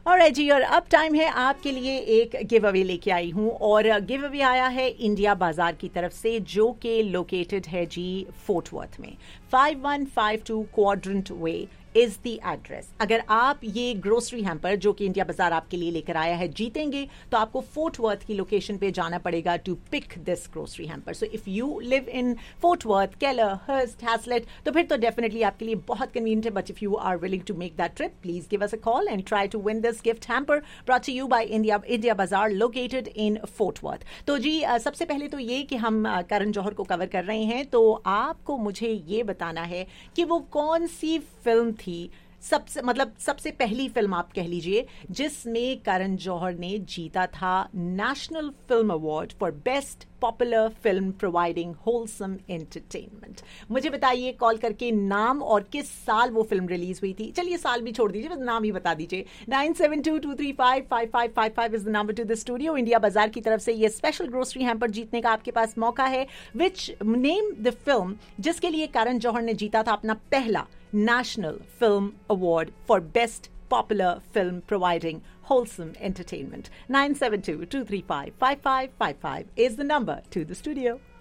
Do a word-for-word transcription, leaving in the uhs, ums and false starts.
Alright जी, और अब time है आपके लिए एक गिव अवे लेके आई हूँ और गिव अवे आया है इंडिया बाजार की तरफ से, जो कि लोकेटेड है जी फोर्ट वर्थ में। Five one five to quadrant way is the address. अगर आप ये ग्रोसरी हैम्पर जो कि इंडिया बाजार आपके लिए लेकर आया है जीतेंगे तो आपको फोर्ट वर्थ की लोकेशन पे जाना पड़ेगा to pick this grocery hamper. So if you live in fort worth, Keller, Hearst, हैसलेट, तो फिर तो डेफिनेटली आपके लिए बहुत कन्वीनियंट है। But if you are willing to make that trip, please give us a call and try to win this gift hamper brought to you by India India बाजार located in fort worth. तो जी uh, सबसे पहले तो ये कि हम uh, Karan Johar को cover कर रहे हैं, तो आपको मुझे ये बताना है कि वो कौन सी फिल्म थी, सबसे मतलब सबसे पहली फिल्म आप कह लीजिए, जिसमें करण जौहर ने जीता था national film award for best popular film providing wholesome entertainment. मुझे बताइए कॉल करके नाम और किस साल वो फिल्म रिलीज हुई थी। चलिए साल भी छोड़ दीजिए, बस नाम ही बता दीजिए। Nine seven to to three five five five five five is the number two the studio. India बाजार की तरफ से ये स्पेशल ग्रोसरी हैम्पर जीतने का आपके पास मौका है। विच नेम द फिल्म जिसके लिए करण जौहर ने जीता था अपना पहला National Film Award for Best Popular Film Providing Wholesome Entertainment. nine seven two two three five five five five five is the number to the studio.